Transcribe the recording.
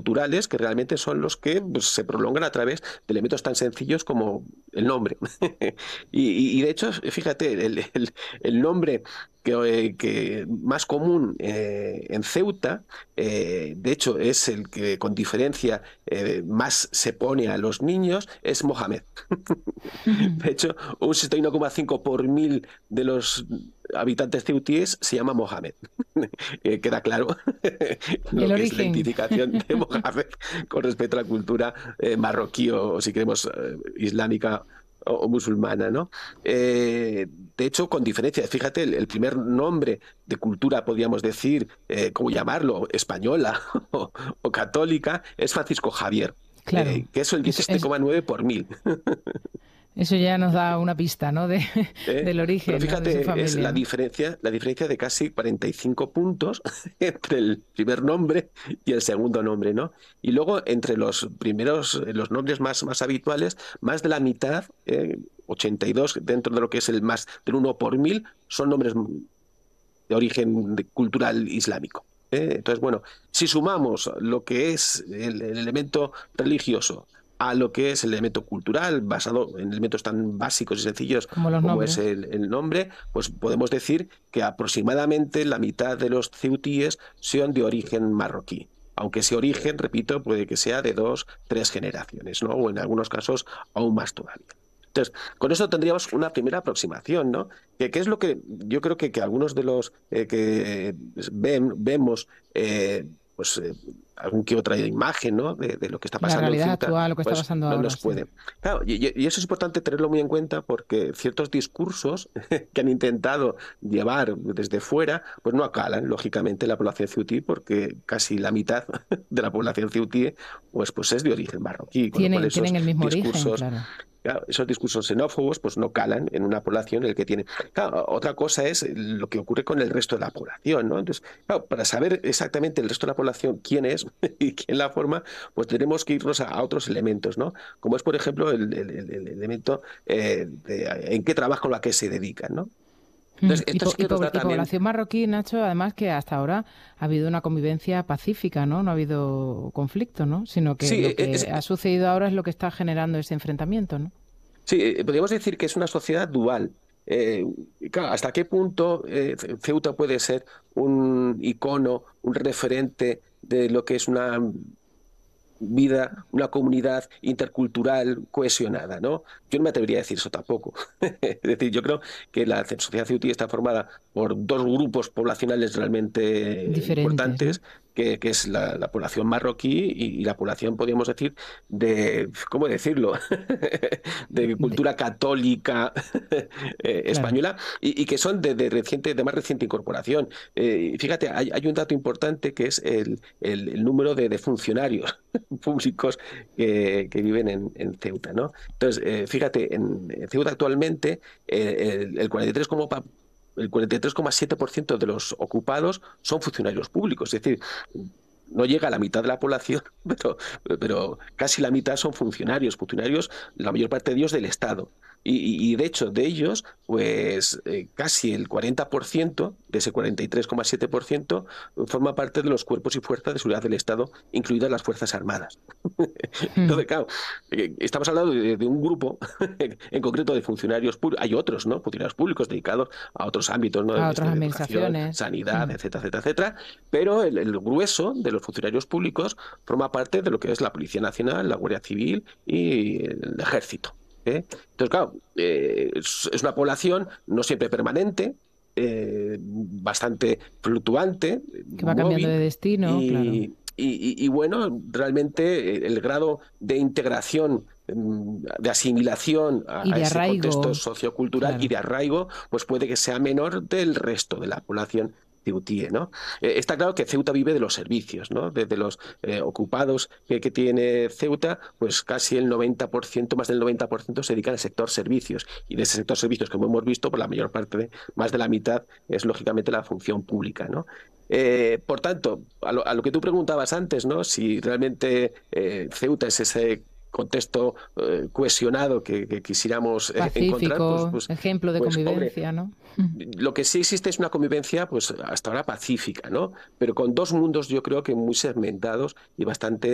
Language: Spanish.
culturales que realmente son los que pues, se prolongan a través de elementos tan sencillos como el nombre. Y de hecho, fíjate, el nombre que más común en Ceuta, de hecho es el que con diferencia más se pone a los niños, es Mohamed. De hecho, un 61,5 por mil de los habitantes ceutíes se llama Mohamed. Queda claro El lo que es la origen. identificación de Mohamed con respecto a la cultura marroquí o si queremos, islámica o musulmana, ¿no? De hecho, con diferencia, fíjate, el primer nombre de cultura, podríamos decir, ¿cómo llamarlo? Española o católica, es Francisco Javier, Claro, que es el eso, es, 17,9 por mil. eso ya nos da una pista, ¿no? ¿Eh? Del Pero origen, ¿no? De su fíjate, es familia, ¿no? la diferencia de casi 45 puntos entre el primer nombre y el segundo nombre, ¿no? Y luego, entre los primeros, los nombres más habituales, más de la mitad, 82 dentro de lo que es el más del 1 por 1000, son nombres de origen cultural islámico. Entonces, bueno, si sumamos lo que es el elemento religioso a lo que es el elemento cultural, basado en elementos tan básicos y sencillos Como los como es nombres. el nombre, pues podemos decir que aproximadamente la mitad de los ceutíes son de origen marroquí. Aunque ese origen, repito, puede que sea de 2, 3 generaciones, ¿no? O en algunos casos aún más todavía. Entonces, con eso tendríamos una primera aproximación, ¿no? ¿Qué es lo que yo creo que algunos de los que vemos, pues algún que otra imagen, ¿no? De lo que está La pasando en realidad Ceuta, actual, lo que está pues pasando no ahora, nos sí. puede. Claro, y eso es importante tenerlo muy en cuenta porque ciertos discursos que han intentado llevar desde fuera, pues no acalan, lógicamente, la población ceutí, porque casi la mitad de la población ceutí, pues es de origen marroquí, con lo cual Tienen esos el mismo origen, discursos. claro. Claro, esos discursos xenófobos pues no calan en una población en el que tiene. Claro, otra cosa es lo que ocurre con el resto de la población, ¿no? Entonces, claro, para saber exactamente el resto de la población quién es y quién la forma, pues tenemos que irnos a otros elementos, ¿no? Como es, por ejemplo, el elemento de en qué trabajo a qué se dedican, ¿no? Entonces, esto sí que nos da Y también. población marroquí, Nacho, además que hasta ahora ha habido una convivencia pacífica, ¿no? No ha habido conflicto, ¿no? Sino que Sí, lo que ha sucedido ahora es lo que está generando ese enfrentamiento, ¿no? sí, podríamos decir que es una sociedad dual. Eh, y claro, ¿hasta qué punto Ceuta puede ser un icono, un referente de lo que es una vida, una comunidad intercultural cohesionada, ¿no? Yo no me atrevería a decir eso tampoco. Es decir, yo creo que la sociedad ceutí está formada por dos grupos poblacionales realmente Diferentes, ¿no? importantes, que es la población marroquí y la población, podríamos decir, de, ¿cómo decirlo? De De- cultura católica claro. española y que son de más reciente incorporación. Fíjate, hay un dato importante que es el número de funcionarios públicos que viven en Ceuta, ¿no? Entonces, fíjate, en Ceuta actualmente el 43,7% de los ocupados son funcionarios públicos, es decir, no llega a la mitad de la población, pero casi la mitad son funcionarios, la mayor parte de ellos del Estado. Y de hecho, de ellos, pues casi el 40% de ese 43,7% forma parte de los cuerpos y fuerzas de seguridad del Estado, incluidas las Fuerzas Armadas. Mm. Entonces, claro, estamos hablando de un grupo en concreto de funcionarios públicos. Hay otros, ¿no? Funcionarios públicos dedicados a otros ámbitos, ¿no? A otras De educación, administraciones. sanidad, Mm. etcétera, etcétera, etcétera. Pero el grueso de los funcionarios públicos forma parte de lo que es la Policía Nacional, la Guardia Civil y el Ejército. Entonces, claro, es una población no siempre permanente, bastante fluctuante, Que va cambiando móvil de destino, claro. y bueno, realmente el grado de integración, de asimilación Y a de ese contexto arraigo, sociocultural y claro. de arraigo, pues puede que sea menor del resto de la población ceutíe, ¿no? Está claro que Ceuta vive de los servicios, ¿no? De los ocupados que tiene Ceuta, pues casi el 90%, más del 90% se dedican al sector servicios. Y de ese sector servicios, como hemos visto, por la mayor parte, más de la mitad, es lógicamente la función pública, ¿no? Por tanto, a lo que tú preguntabas antes, ¿no? Si realmente Ceuta es ese contexto cohesionado que quisiéramos encontrar, Pacífico, ejemplo de hombre, convivencia, ¿no? lo que sí existe es una convivencia, pues hasta ahora pacífica, ¿no? Pero con dos mundos yo creo que muy segmentados y bastante